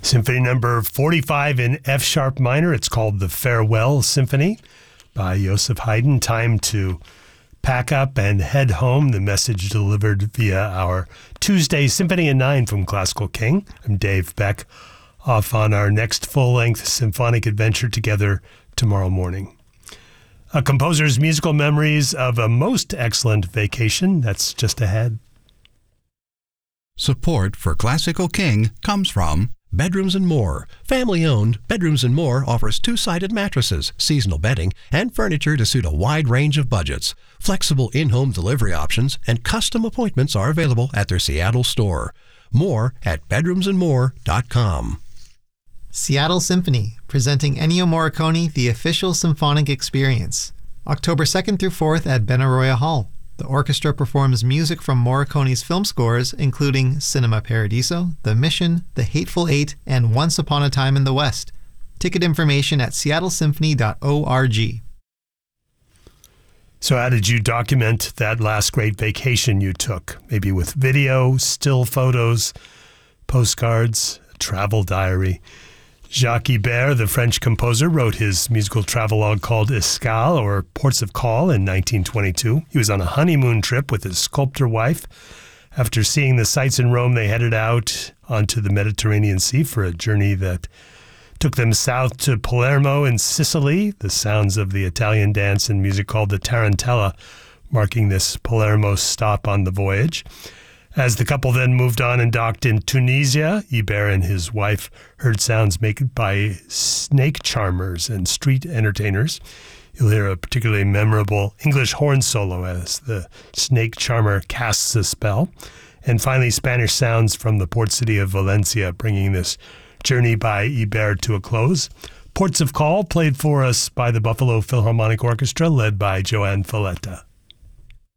Symphony number 45 in F-sharp minor. It's called the Farewell Symphony by Joseph Haydn. Time to pack up and head home. The message delivered via our Tuesday Symphony in 9 from Classical King. I'm Dave Beck, off on our next full-length symphonic adventure together tomorrow morning. A composer's musical memories of a most excellent vacation that's just ahead. Support for Classical King comes from Bedrooms & More. Family-owned, Bedrooms & More offers two-sided mattresses, seasonal bedding, and furniture to suit a wide range of budgets. Flexible in-home delivery options and custom appointments are available at their Seattle store. More at bedroomsandmore.com. Seattle Symphony, presenting Ennio Morricone, The Official Symphonic Experience. October 2nd through 4th at Benaroya Hall. The orchestra performs music from Morricone's film scores, including Cinema Paradiso, The Mission, The Hateful Eight, and Once Upon a Time in the West. Ticket information at seattlesymphony.org. So how did you document that last great vacation you took? Maybe with video, still photos, postcards, a travel diary. Jacques Ibert, the French composer, wrote his musical travelogue called Escale, or Ports of Call, in 1922. He was on a honeymoon trip with his sculptor wife. After seeing the sights in Rome, they headed out onto the Mediterranean Sea for a journey that took them south to Palermo in Sicily. The sounds of the Italian dance and music called the Tarantella, marking this Palermo stop on the voyage. As the couple then moved on and docked in Tunisia, Ibert and his wife heard sounds made by snake charmers and street entertainers. You'll hear a particularly memorable English horn solo as the snake charmer casts a spell. And finally, Spanish sounds from the port city of Valencia, bringing this journey by Ibert to a close. Ports of Call, played for us by the Buffalo Philharmonic Orchestra, led by Joanne Falletta.